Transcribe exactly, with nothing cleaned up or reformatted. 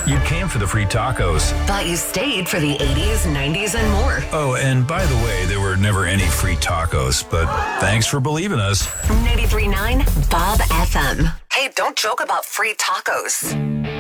You came for the free tacos. But you stayed for the eighties, nineties, and more. Oh, and by the way, there were never any free tacos, but thanks for believing us. ninety-three point nine Bob F M. Hey, don't joke about free tacos.